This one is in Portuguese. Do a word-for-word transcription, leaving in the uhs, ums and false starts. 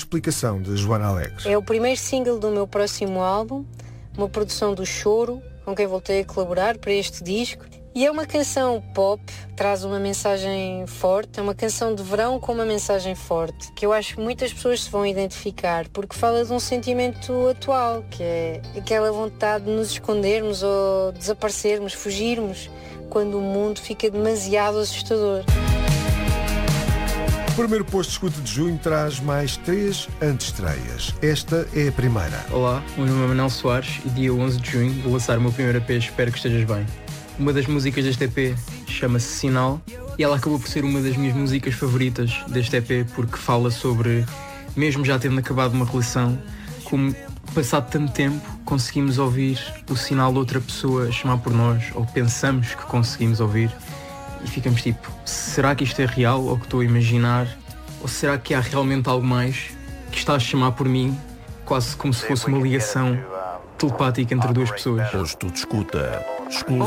explicação de Joana Alegre. É o primeiro single do meu próximo álbum, uma produção do Choro, com quem voltei a colaborar para este disco. E é uma canção pop, traz uma mensagem forte, é uma canção de verão com uma mensagem forte, que eu acho que muitas pessoas se vão identificar, porque fala de um sentimento atual, que é aquela vontade de nos escondermos ou desaparecermos, fugirmos, quando o mundo fica demasiado assustador. O primeiro posto de escuta de junho traz mais três antestreias. Esta é a primeira. Olá, o meu nome é Manuel Soares e dia onze de junho vou lançar o meu primeiro E P, Espero que estejas bem. Uma das músicas deste E P chama-se Sinal e ela acabou por ser uma das minhas músicas favoritas deste E P porque fala sobre, mesmo já tendo acabado uma relação, como passado tanto tempo conseguimos ouvir o sinal de outra pessoa chamar por nós, ou pensamos que conseguimos ouvir, e ficamos tipo, será que isto é real ou que estou a imaginar? Ou será que há realmente algo mais que está a chamar por mim, quase como se fosse uma ligação telepática entre duas pessoas? Posto de escuta exclusivo.